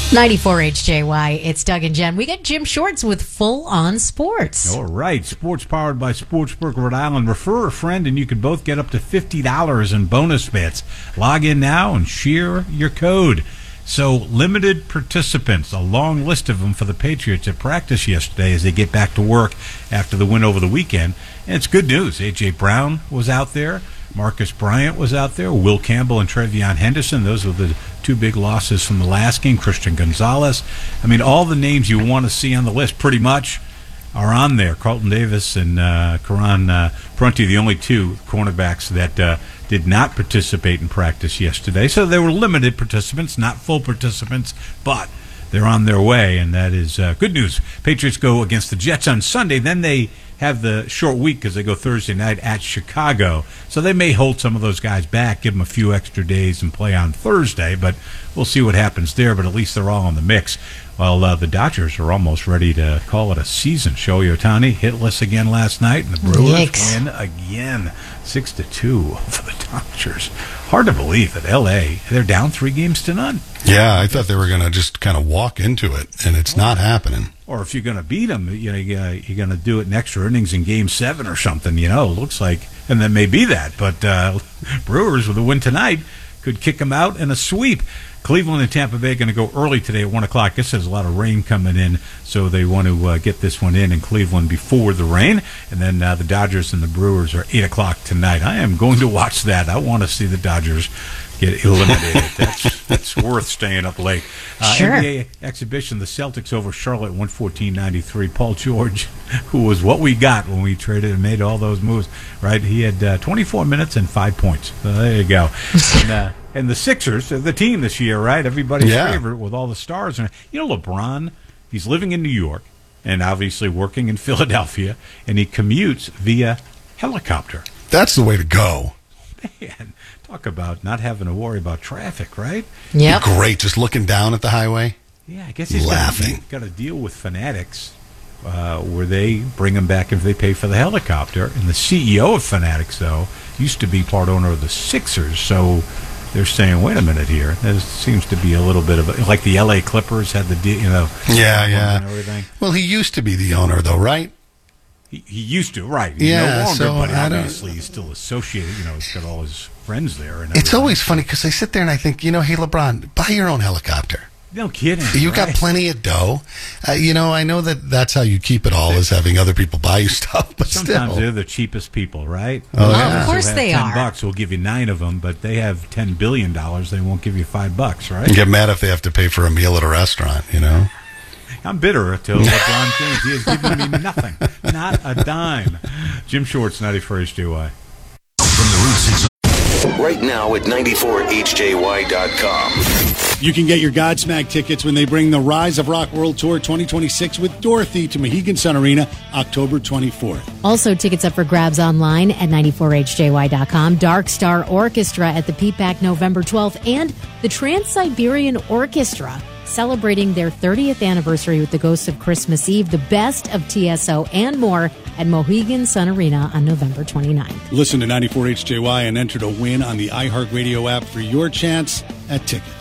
94 HJY, it's Doug and Jen. We got Jim Shorts with Full On Sports. All right, sports powered by Sportsbook Rhode Island. Refer a friend and you could both get up to $50 in bonus bets. Log in now and share your code. So, limited participants, a long list of them for the Patriots at practice yesterday as they get back to work after the win over the weekend. And it's good news. A.J. Brown was out there. Marcus Bryant was out there. Will Campbell and Trevion Henderson. Those were the two big losses from the last game. Christian Gonzalez. I mean, all the names you want to see on the list pretty much are on there. Carlton Davis and Karan Prunty, the only two cornerbacks that did not participate in practice yesterday. So they were limited participants, not full participants, but they're on their way, and that is good news. Patriots go against the Jets on Sunday. Then they have the short week because they go Thursday night at Chicago. So they may hold some of those guys back, give them a few extra days and play on Thursday, but we'll see what happens there. But at least they're all in the mix. Well, the Dodgers are almost ready to call it a season. Shohei Ohtani hitless again last night, and the Brewers win again, 6-2 for the Dodgers. Hard to believe that L.A., they're down 3-0. Yeah, I thought they were going to just kind of walk into it, and it's not happening. Or if you're going to beat them, you're going to do it in extra innings in Game 7 or something, it looks like. And that may be that. But Brewers, with a win tonight, could kick them out in a sweep. Cleveland and Tampa Bay are going to go early today at 1 o'clock. I guess there's a lot of rain coming in, so they want to get this one in Cleveland before the rain. And then the Dodgers and the Brewers are 8 o'clock tonight. I am going to watch that. I want to see the Dodgers get eliminated. That's worth staying up late. Sure. NBA exhibition, the Celtics over Charlotte, 114-93. Paul George, who was what we got when we traded and made all those moves, right? He had 24 minutes and 5 points. So there you go. And the Sixers, the team this year, right? Everybody's favorite with all the stars. And LeBron, he's living in New York and obviously working in Philadelphia, and he commutes via helicopter. That's the way to go. Man, talk about not having to worry about traffic, right? Yeah. Great, just looking down at the highway. Yeah, I guess he's laughing. Got to deal with Fanatics, where they bring him back if they pay for the helicopter. And the CEO of Fanatics, though, used to be part owner of the Sixers, so they're saying, wait a minute here. There seems to be a little bit of like the L.A. Clippers had the deal, and everything. Well, he used to be the owner, though, right? He used to, right? He's no longer, but obviously he's still associated. He's got all his friends there. And it's always funny because I sit there and I think, hey, LeBron, buy your own helicopter. No kidding. You got plenty of dough. I know that's how you keep it all, is having other people buy you stuff. But sometimes still, they're the cheapest people, right? Oh, yeah. Of course they are. $10 will give you 9 of them, but they have $10 billion. They won't give you $5, right? You get mad if they have to pay for a meal at a restaurant. I'm bitter until LeBron James. He has given me nothing, not a dime. Jim Shorts, 94 HJY. From the Route 6. Right now at 94hjy.com. You can get your Godsmack tickets when they bring the Rise of Rock World Tour 2026 with Dorothy to Mohegan Sun Arena, October 24th. Also, tickets up for grabs online at 94hjy.com. Dark Star Orchestra at the PPAC November 12th, and the Trans-Siberian Orchestra celebrating their 30th anniversary with the Ghosts of Christmas Eve, the best of TSO, and more at Mohegan Sun Arena on November 29th. Listen to 94 HJY and enter to win on the iHeartRadio app for your chance at tickets.